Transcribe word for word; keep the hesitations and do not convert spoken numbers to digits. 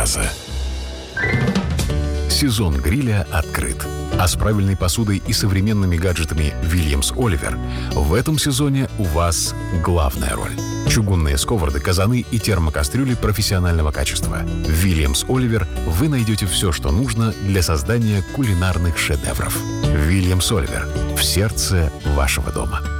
газа. Сезон гриля открыт. А с правильной посудой и современными гаджетами Williams Oliver в этом сезоне у вас главная роль. Чугунные сковороды, казаны и термокастрюли профессионального качества. В Williams Oliver вы найдете все, что нужно для создания кулинарных шедевров. Williams Oliver в сердце вашего дома.